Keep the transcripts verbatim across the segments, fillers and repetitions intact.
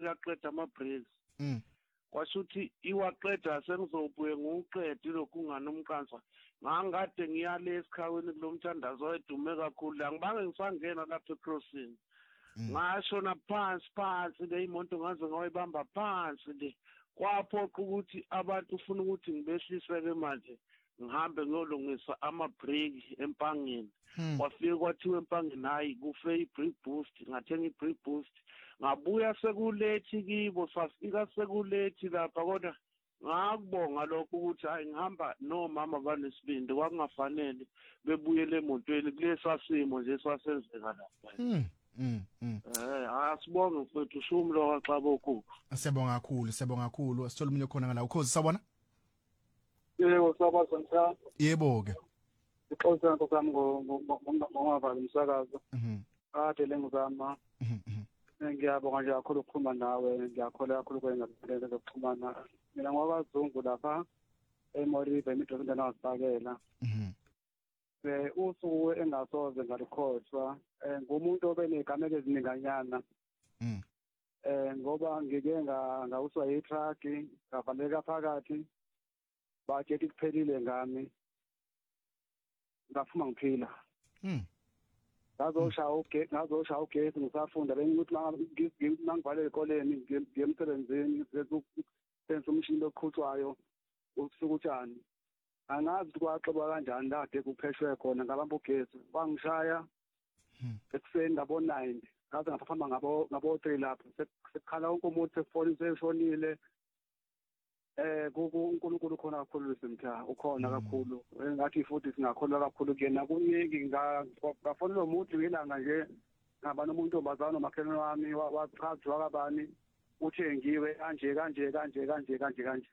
uyaqeda ama-breaks mm kwasho ukuthi iwaqeda sengizobuye ngiwuqede lokhu unganomqansa ngangade ngiyale esikhaweni kulomthandazo oyedume kakhulu la ngibange ngisangena lapha ecrossing ngashona phansi phansi le imoto ngaze ngawayibamba phansi le kwaphoqa ukuthi abantu ufuna ukuthi ngibehlise-ke manje ngihambe ngiyolungisa ama-break empangeni kwafike kwathiwa empangeni hayi kufe i-break boost ngathenga i-break boost ngabuya sekulethi kibo safika sekulethi lapha kodwa ngakubonga lokho ukuthi hayi ngihamba nomama banesibindi kwakungafanele bebuyele emotweni kulesa simo nje swasenzeka lapha mm mm mm eh asibonge mfethu shumlo kaXabokho siyabonga kakhulu siyabonga kakhulu sithola umunye khona ngala ukhozi sabona yebo saba sonke yebo ke ixoxa nkokwami ngongavali umsakazo mhm kade lengizama mhm ngiyabonga nje kakhulu ukuxhuma nawe ngiyakhola kakhulu kwengaphela zokuxhumana mina ngwabazungu lapha eMoribe imidrovinda nawasibakela mhm eh usuku engasoze ngalikhohlwa ngumuntu obenegameko ezininganyana mhm eh ngoba ngike ngawuswa yitruck ngavaleka phakathi bajethi kuphelile ngami ngafuma ngiphila mhm ngazoshaya ugesi ngazoshaya ugesi ngisafunda bengithi mangivale ezikoleni ngiyemsebenzini senze umshini oqhutshwayo usukutshani angazi ukuthi kwaxoba kanjani lade kupheshwe khona ngabamba ugesi bangishaya ekuseni ngabo nine ngaze ngafamba ngabo ngabo three lapho sekukhala wonke umuntu sefoni seshonile eh kuNkulunkulu khona kakhulu semtha ukhona kakhulu ngathi futhi singakholwa kakhulu kuyena kuningi ngafonela umuntu ngelanga nje ngaba nomuntu obazana makhelwane wami wachazwa kabani uthengiwe kanje kanje kanje kanje kanje kanje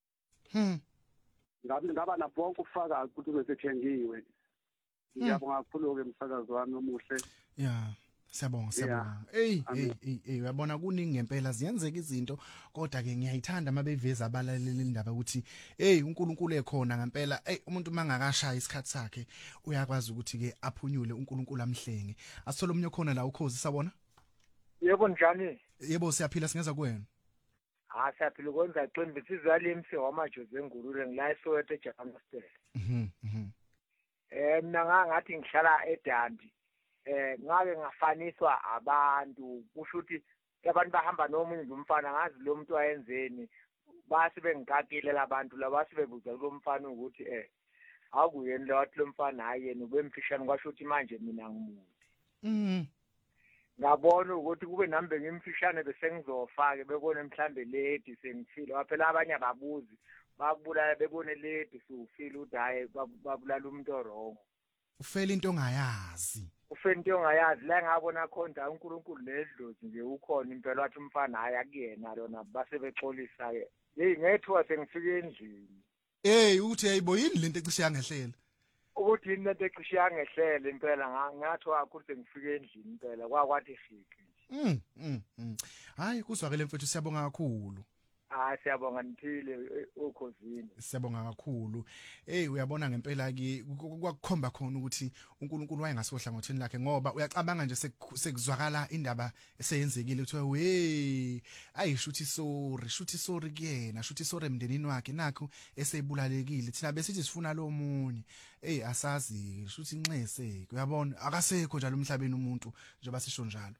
hm ngabe ngaba nabo bonke ukufaka ukuthi besethengiwe ngiyabonga kakhulu ke umsakazo wami omuhle yeah siyabonga siyabonga hey hey hey uyabona kuningi ngempela ziyenzeka izinto kodwa ke ngiyayithanda mabeveza abalaleli indaba ukuthi hey uNkulunkulu ekhona ngempela hey umuntu mangakashaya isikhathi sakhe uyakwazi ukuthi ke aphunyule uNkulunkulu amhlenge asithola umunye khona la ukhozi sabona yebo njani yebo siyaphila singeza kuwena ha siyaphila ukwenza iqembu sizali emse wamajoze ngurule ngila eSoweto eJakamasters mhm mhm eh mina ngathi ngihlala eDandi eh ngake ngafaniswa abantu kusho ukuthi abantu bahamba nomunye umfana ngazi lo muntu wayenzeni base bengikakile labantu labase bebuza lo mfana ukuthi eh akuyeni lo wathi lo mfana hayi yena ubemfishane kwasho ukuthi manje mina ngimuthi mhm ngabona ukuthi kube nambe ngimfishane bese ngizofake bebone mhlambe lady sengifile waphela abanye ababuzi bakubulala bebone lady sufile ukuthi hayi babulala umuntu orong ufela into ongayazi ufela into ongayazi la ngabona khona uNkulunkulu ledlozi nje ukhona impela wathi umfana hayi akuyena lona base bexolisa ke hey ngethiwa sengifike endlini hey uthi hayibo yini lento ecishe yangehlela ukuthi yini lento ecishe yangehlele impela ngathi wakhulu sengifike endlini impela kwakwathi fike mm mm hayi kuzwakele mfethu siyabonga kakhulu ah siyabonga niphile ukhosini siyabonga kakhulu hey uyabona ngempela ke kwakukhomba khona ukuthi uNkulunkulu wayengasohla ngothini lakhe ngoba uyacabanga nje sekuzwakala indaba eseyenzekile ukuthi we ayishuthi sorry shuthi sorry kuyena shuthi sorry emndenini wakhe nakho esebulalekile thina besithi sifuna lo munye hey asazi shuthi inxese uyabona akasekho njalo emhlabeni umuntu njengoba sisho njalo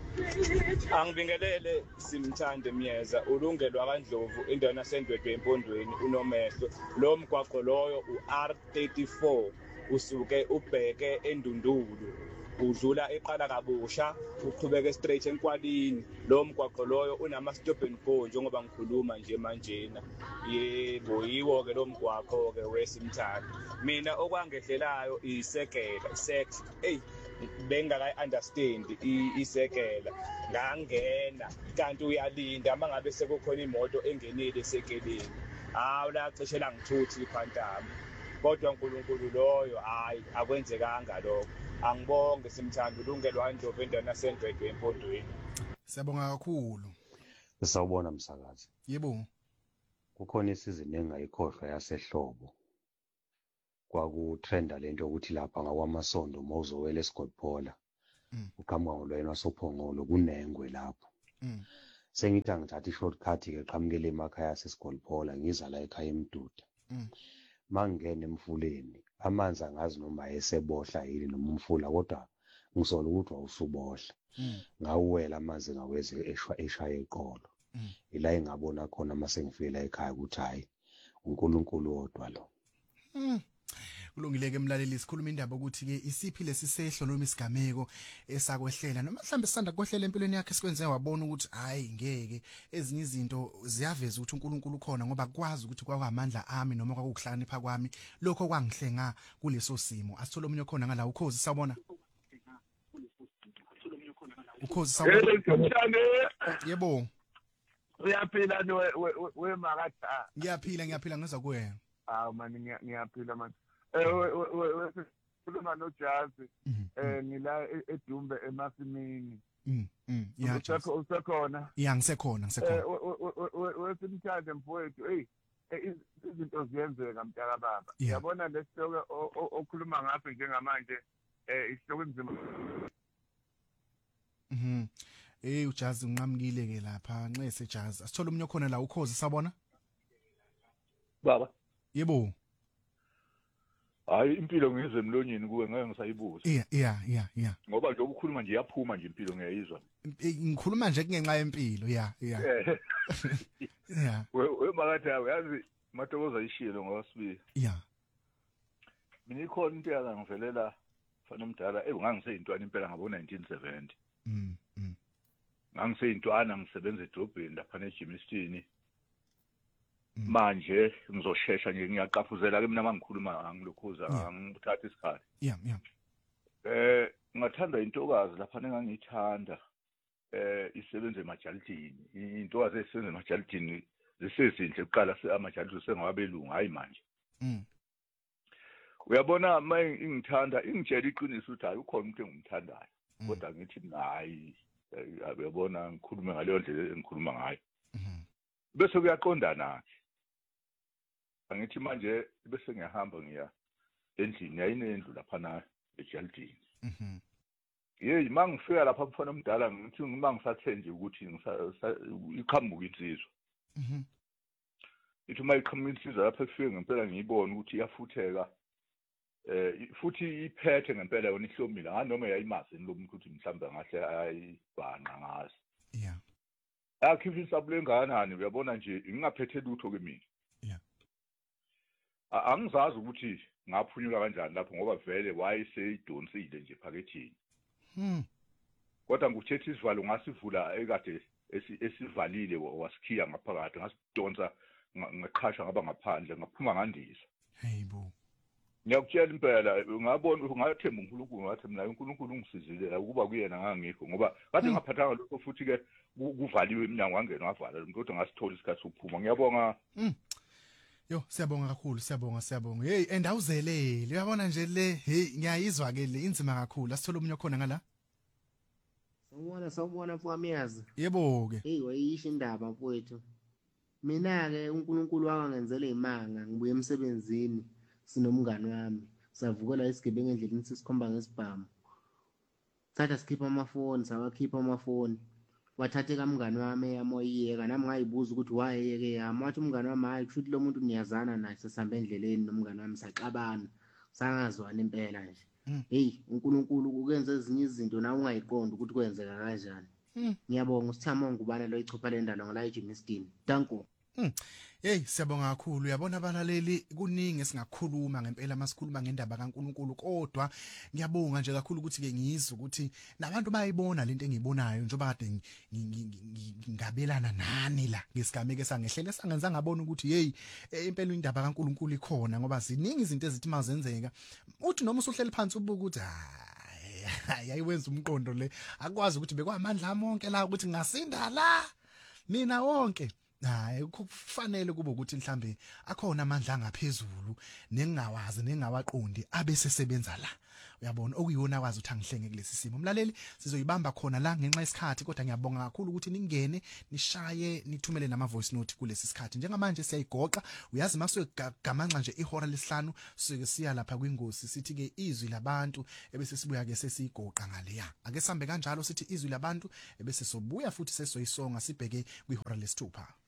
Angibingelele Simthande Myeza ulungelwa kaNdlovu indawo nasendwedwe empondweni unomehlo lo mgwaqo loyo u R thirty-four usuke ubheke eNdundulu udlula eqala kabusha uqhubeka straight enkwalini lo mgwaqo loyo unama stop and go njengoba ngikhuluma nje manjena yebo yiwo ke lo mgwaqo ke weSimthande mina okwangehlelayo isekela sex hey bengaka understand isekela ngangena kanti uyalinda mangabe sekukhona imoto engenile esekeleni hawu la cishela ngithuthi iphantama kodwa uNkulunkulu loyo hayi akwenzekanga lokho angibonge Simthande ulungelwa kaNdlovu endaweni nasendwedwe empondweni siyabonga kakhulu Sawubona msakazi yebo kukhona isizini engayikhohlwa yasehlobo kwakutrenda lento ukuthi lapha ngakwamasondo mawuzowela eSigodphola uqhamuka ngolweni wasophongolo kunengwe lapho sengithi angithatha i-shortcut ke qhamukele emakhaya sesigolphola ngiza la ekhaya eMduda. Mm. Mangingena emfuleni amanzi angazi noma esebohla yini noma umfula kodwa ngisola ukuthi wawusubohla. Mm. Ngawuwela amanzi ngaweze eshwa eshaya eqolo. Mm. Ila engabona khona mase ngifike la ekhaya ukuthi hayi uNkulunkulu wodwa lo. Mm. Kulungileke emlaleli sikhuluma indaba ukuthi ke isiphi lesisehlo noma isigameko esakwehlela noma mhlambe sisanda kwehlela empilweni yakhe sikwenze wabona ukuthi hayi ngeke ezinye izinto ziyaveza ukuthi uNkulunkulu ukhona ngoba kwazi ukuthi kwakwamandla ami noma kwakuhlakanipha kwami lokho kwangihlenga kuleso simo. Asithola omunye khona ngala ukhozi sabona. Ukhozi sabona. Yebo. Uyaphila no we makatha. Ngiyaphila ngiyaphila ngeza kuwena. Ah mani ngiyaphila manje. Eh we khuluma no Jazi eh ngila eDumbe emasimini. Mm mm yeah. Usekho usekhona? Yeah ngisekhona ngisekhona. Eh wesimthande mfowethu hey izinto ziyenzeka mntaka baba. Uyabona lesihloko okhuluma ngaso njengamanje eh isihloko inzima. Mhm. Eh uJazi unqamukile ke lapha nxese Jazi. Asithola umunye khona la ukhozi sabona? Baba. Yebo. Hayi impilo ngize emlonyeni kuwe ngeke ngisayibuza. Yeah yeah yeah yeah. Ngoba nje ukukhuluma nje iyaphuma nje impilo ngiyayizwa. Ngikhuluma nje kungenxa yempilo yeah yeah. Yeah. We makathi yazi matokoza ishilo ngawasibili. Yeah. Mina ikhona into yangivelela fana umdala eh ngangiseyintwana impela ngabo nineteen seventy. Mm mm. Ngangiseyintwana ngisebenza edrobheni lapha eJimistini. Manje ngizoshesha nje ngiyaqafuzela ke mina mangikhuluma ngilokhuza ngithatha isikhathi. Yeah yeah. Eh ngathanda intokazi lapha engangiyithanda eh isebenze emajalidini. Intokazi esebenza emajalidini zisezinhle uqala amajalidi sengawabelungu hayi manje. Mm. Uyabona manje ingithanda ingitshela iqiniso ukuthi hayi ukhona umuntu engimthandayo. Kodwa ngithi hayi uyabona ngikhuluma ngaleyo ndlela engikhuluma ngayo. Mhm. Bese kuyaqondana ke. Angithi manje bese ngiyahamba ngiya endlini yayinendlu lapha na ejalidini. Mhm. Yey mangifika lapha mfana omdala ngithi ngima ngisathe nje ukuthi iqhamuka insizwa. Mhm. Ithi uma iqhamuka insizwa lapha efike ngempela ngiyibona ukuthi iyafutheka. Eh futhi iphethe ngempela yona ihlomile nganoma yayimazi lo muntu ukuthi mhlawumbe ngahle ayibhanqa ngazi. Yeah. Akhifa isabule enganani uyabona nje ngingaphethe lutho kimi. Yeah. Angizazi ukuthi ngaphunyuka kanjani lapho ngoba vele wayeseyidonsile nje phakethini. Hmm. Kodwa nguthethe isivalo ngasivula ekade esivalile wasikhiya ngaphakathi ngasidonsa ngaqhasha ngaba ngaphandle ngaphuma ngandisa. Hayibo. Ngiyakutshela impela ngabona ungathemba uNkulunkulu ngathi mina uNkulunkulu ungisizile ukuba kuyena ngangikho ngoba kade ngaphathanga lokho futhi ke kuvaliwe eminyango wangena wavala kodwa ngasithola isikhathi sokuphuma ngiyabonga. Mm. Yo siyabonga kakhulu siyabonga siyabonga. Hey endawuzelele uyabona nje le hey ngiyayizwa ke le inzima kakhulu asithola umunye khona ngala. Sawubona sawubona mfowamiyazi. Yebo ke. Hey wayisho indaba mfowethu. Mina ke uNkulunkulu wakangenzela imanga ngibuye emsebenzini sinomngani wami. Savukela isigebengu endleleni sisikhomba ngesibhamu. Thatha sikhipha amafoni sawakhipha amafoni. Wathathe kamngani wami yamoyiyeka nami ngayibuza ukuthi wayeke yami wathi umngani wami hayi kushuthi lo muntu niyazana naye sesihamba endleleni nomngani wami saxabana sangazwana impela nje. Hey uNkulunkulu ukwenza ezinye izinto nawe ungayiqondi ukuthi kwenzeka kanjani. Ngiyabonga usithamo ngubana lo ichopha lendalo ngala eJimistini. Danko. Mm. Hey siyabonga kakhulu uyabona abalaleli kuningi esingakhuluma ngempela masikhuluma ngendaba kaNkulunkulu kodwa ngiyabonga nje kakhulu ukuthi ke ngizwe ukuthi nabantu bayibona lento engiyibonayo njengoba kade ngingabelana nani la ngesigameke sangehlele sangenza ngabona ukuthi hey impela indaba kaNkulunkulu ikhona ngoba ziningi izinto ezithi mazenzeka uthi noma usuhleli phansi ubuka ukuthi hayi yayiwenza umqondo le akwazi ukuthi bekwamandla amonke la ukuthi ngasinda la mina wonke. Hayi kufanele kube ukuthi mhlambe akhona amandla angaphezulu nengingawazi nengawaqondi abesesebenza la uyabona okuyona wazi uthi angihlenge kulesi simo mlaleli sizoyibamba khona la ngenxa yesikhathi kodwa ngiyabonga kakhulu ukuthi ningene nishaye nithumele nama voice note kulesi sikhathi njengamanje siyayigoqa uyazi masugamanxa nje ihora lesihlanu sike siya lapha kwingosi sithi ke izwi labantu ebese sibuya ke sesigoqa ngaleya ake sambe kanjalo sithi izwi labantu ebese sobuya futhi sesoyisonga sibheke kwihora lesithupha